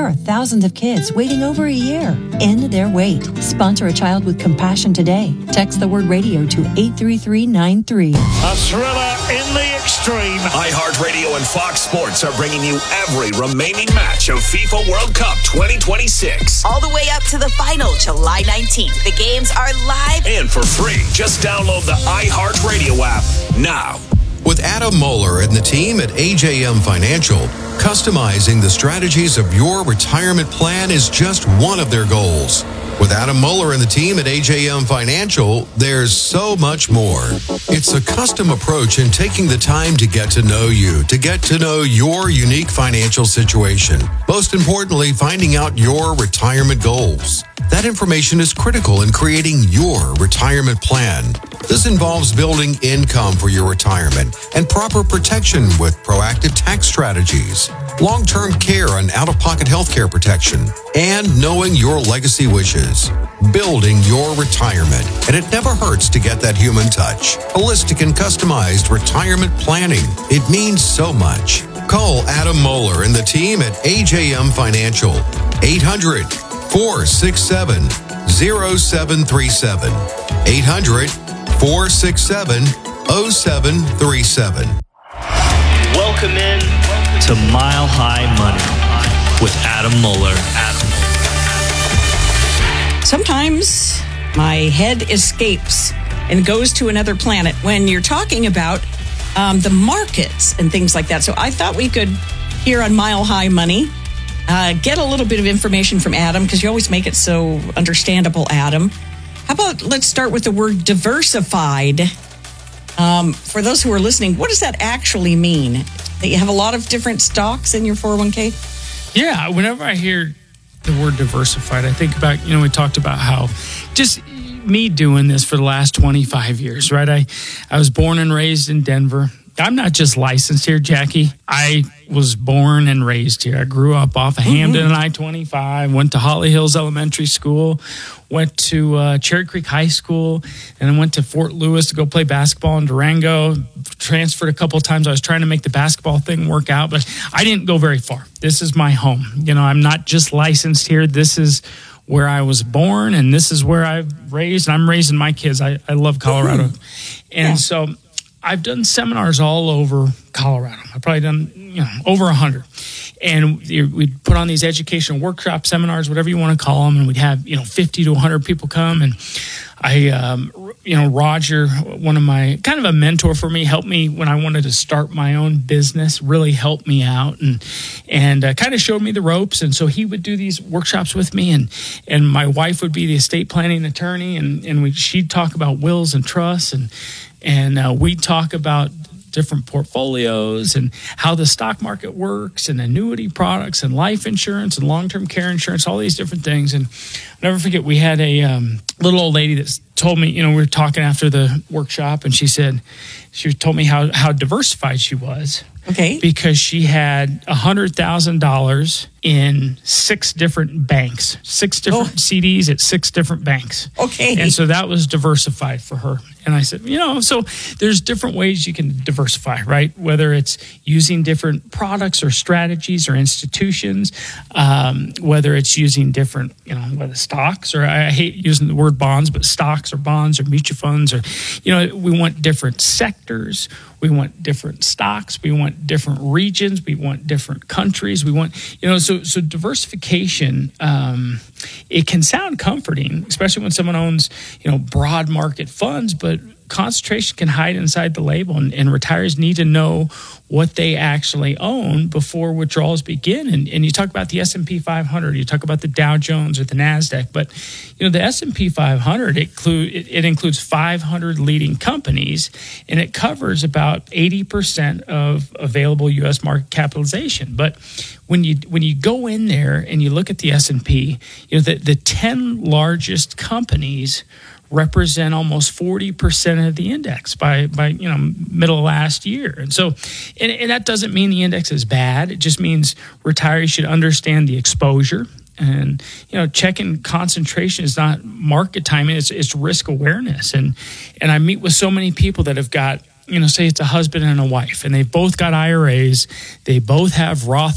There are thousands of kids waiting over a year. End their wait. Sponsor a child with compassion today. Text the word radio to 83393. A thriller in the extreme. iHeartRadio and Fox Sports are bringing you every remaining match of FIFA World Cup 2026. All the way up to the final, July 19th. The games are live And for free, just download the iHeartRadio app now. With Adam Moeller and the team at AJM Financial, customizing the strategies of your retirement plan is just one of their goals. With Adam Moeller and the team at AJM Financial, there's so much more. It's a custom approach in taking the time to get to know you, to get to know your unique financial situation. Most importantly, finding out your retirement goals. That information is critical in creating your retirement plan. This involves building income for your retirement and proper protection with proactive tax strategies, long-term care and out-of-pocket health care protection, and knowing your legacy wishes. Building your retirement. And it never hurts to get that human touch. Holistic and customized retirement planning. It means so much. Call Adam Moeller and the team at AJM Financial. 800-467-0737. 800-467-0737. Welcome in to Mile High Money with Adam Moeller. Sometimes my head escapes and goes to another planet when you're talking about the markets and things like that. So I thought we could, here on Mile High Money, get a little bit of information from Adam, because you always make it so understandable, Adam. How about let's start with the word diversified. For those who are listening, what does that actually mean? That you have a lot of different stocks in your 401k? Yeah, whenever I hear the word diversified, I think about, we talked about how just me doing this for the last 25 years, right? I was born and raised in Denver. I'm not just licensed here, Jackie. I was born and raised here. I grew up off of Hamden and I-25, went to Holly Hills Elementary School, went to Cherry Creek High School, and then went to Fort Lewis to go play basketball in Durango. Transferred a couple of times. I was trying to make the basketball thing work out, but I didn't go very far. This is my home. I'm not just licensed here. This is where I was born, and this is where I've raised. And I'm raising my kids. I love Colorado. And so I've done seminars all over Colorado. I've probably done, over 100. And we'd put on these educational workshop seminars, whatever you want to call them. And we'd have, 50 to 100 people come. And Roger, one of my, kind of a mentor for me, helped me when I wanted to start my own business, really helped me out and kind of showed me the ropes. And so he would do these workshops with me, and my wife would be the estate planning attorney, and she'd talk about wills and trusts, and we'd talk about different portfolios and how the stock market works and annuity products and life insurance and long-term care insurance, all these different things. And I'll never forget, we had a little old lady that told me, we were talking after the workshop, and she told me how diversified she was. Okay. Because she had $100,000 in 6 different banks, 6 different CDs at 6 different banks. Okay. And so that was diversified for her. And I said, so there's different ways you can diversify, right? Whether it's using different products or strategies or institutions, whether it's using different, whether stocks, or I hate using the word bonds, but stocks or bonds or mutual funds, or, we want different sectors. We want different stocks. We want different regions. We want different countries. We want, so diversification, it can sound comforting, especially when someone owns, broad market funds, but concentration can hide inside the label, and retirees need to know what they actually own before withdrawals begin. And you talk about the S&P 500, you talk about the Dow Jones or the NASDAQ, but the S&P 500, it includes 500 leading companies, and it covers about 80% of available U.S. market capitalization. But when you go in there and you look at the S&P, the 10 largest companies represent almost 40% of the index by middle of last year. And so, and that doesn't mean the index is bad. It just means retirees should understand the exposure. And, checking concentration is not market timing, it's risk awareness. And I meet with so many people that have got, say it's a husband and a wife, and they've both got IRAs, they both have Roth